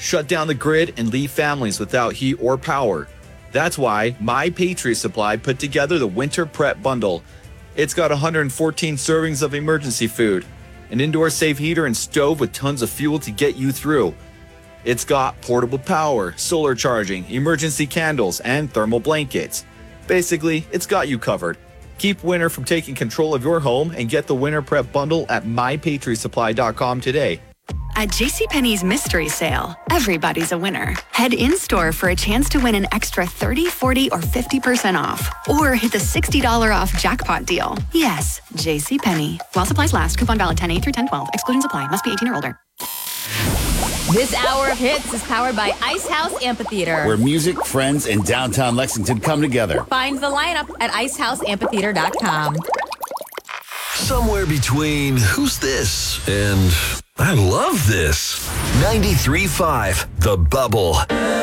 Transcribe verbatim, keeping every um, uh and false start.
shut down the grid, and leave families without heat or power. That's why My Patriot Supply put together the Winter Prep Bundle. It's got one hundred fourteen servings of emergency food, an indoor safe heater and stove with tons of fuel to get you through. It's got portable power, solar charging, emergency candles, and thermal blankets. Basically, it's got you covered. Keep winter from taking control of your home and get the Winter Prep Bundle at my patriot supply dot com today. At JCPenney's Mystery Sale, everybody's a winner. Head in-store for a chance to win an extra thirty, forty, or fifty percent off. Or hit the sixty dollars off jackpot deal. Yes, JCPenney. While supplies last, coupon valid ten eight through ten twelve. Excluding supply. Must be eighteen or older. This hour of hits is powered by Ice House Amphitheater, where music, friends, and downtown Lexington come together. Find the lineup at ice house amphitheater dot com. Somewhere between who's this and I love this. ninety-three point five The Bubble.